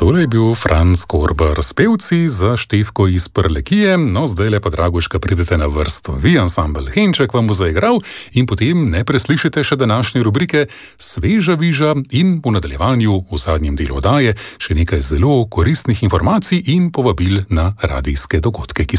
Tole je bil Franc Korber s pevci za Štefko iz Prlekije, no zdaj le pa, Dragoška, pridete na vrsto. Vi, ansambel Henček, vam bo zaigral in potem ne preslišite še današnje rubrike Sveža viža in v nadaljevanju, v zadnjem delu oddaje, še nekaj zelo koristnih informacij in povabil na radijske dogodke, ki